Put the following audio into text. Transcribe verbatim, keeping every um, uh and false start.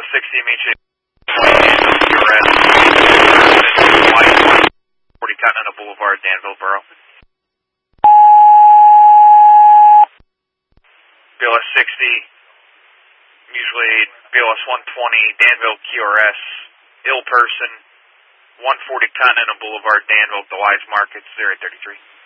sixty, meet you at forty Continental Boulevard, Danville, Borough. B L S sixty, usually B L S one twenty, Danville Q R S, ill person, one forty Continental Boulevard, Danville, the Wise Markets, zero eight thirty-three.